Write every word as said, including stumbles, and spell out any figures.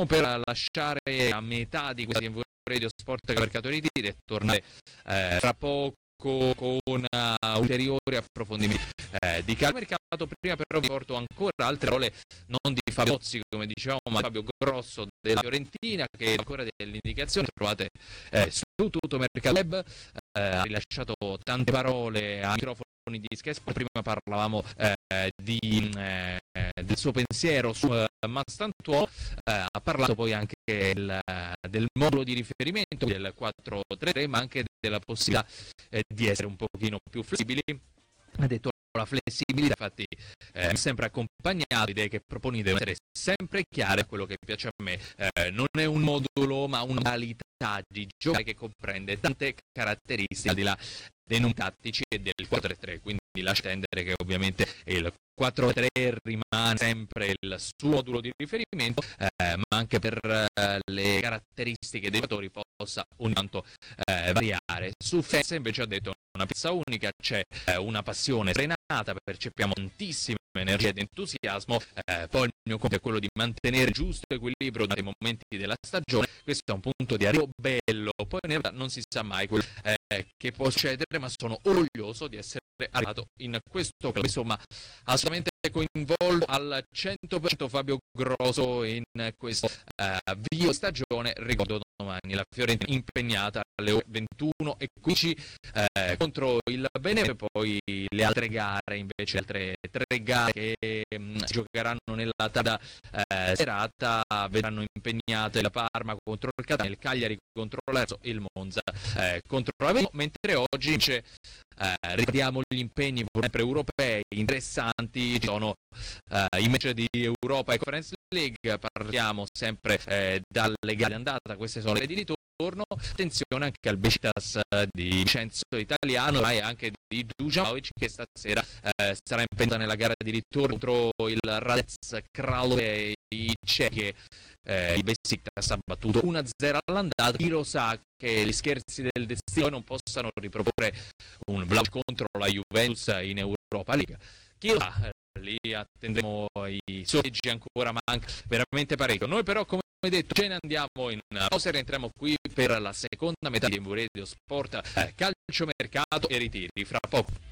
stiamo per lasciare a metà di questa Radio Sport Mercato Ritiri e tornare eh, tra poco con uh, ulteriori approfondimenti eh, di calciomercato. Prima però vi porto ancora altre parole, non di Fabio Bozzi come dicevamo, ma di Fabio Grosso della Fiorentina, che ancora delle indicazioni trovate eh, su tutto Mercato Web. Eh, ha rilasciato tante parole a microfoni di Sky Sport. Prima parlavamo eh, di, eh, del suo pensiero su eh, Mastantuono, eh, ha parlato poi anche il, del modulo di riferimento del quattro tre tre, ma anche della possibilità eh, di essere un pochino più flessibili. Ha detto la flessibilità, infatti eh, mi è sempre accompagnato, idee che proponi devono essere sempre chiare, quello che piace a me eh, non è un modulo ma una modalità di giocare che comprende tante caratteristiche al di là dei non tattici e del quattro tre tre, quindi lascia intendere che ovviamente il quattro tre rimane sempre il suo modulo di riferimento, eh, ma anche per eh, le caratteristiche dei giocatori possa ogni tanto eh, variare. Su Fessa invece ha detto una pizza unica, c'è eh, una passione frenata, percepiamo tantissima energia ed entusiasmo, eh, poi il mio compito è quello di mantenere il giusto equilibrio nei momenti della stagione, questo è un punto di arrivo bello, poi in realtà non si sa mai quello eh, che può succedere, ma sono orgoglioso di essere arrivato in questo club, insomma assolutamente coinvolto al cento per cento Fabio Grosso in questo eh, avvio stagione. Ricordo domani la Fiorentina impegnata alle ore ventuno e quindici eh, contro il Benevento, poi le altre gare invece, altre tre gare che mh, giocheranno nella tarda eh, serata vedranno impegnate la Parma contro il Catania, il Cagliari contro l'Arezzo e il Monza eh, contro l'Avellino, mentre oggi invece eh, ricordiamo gli impegni sempre europei interessanti. Ci sono eh, i match di Europa e Conference League, parliamo sempre eh, dalle gare andata, queste sono le di ritorno. Attenzione anche al Besiktas di Vincenzo Italiano e anche di Dujanovic, che stasera eh, sarà impegnata nella gara di ritorno contro il Radec Kralove i cechi. Eh, il Besiktas ha battuto uno a zero all'andata. Chi lo sa che gli scherzi del destino non possano riproporre un Vlahovic contro la Juventus in Europa League. Chi lo sa, lì attenderemo i sorteggi, ancora manca veramente parecchio. Noi però, come detto, ce ne andiamo in pausa e rientriamo qui per la seconda metà di Radio Sport eh, Calciomercato e Ritiri fra poco.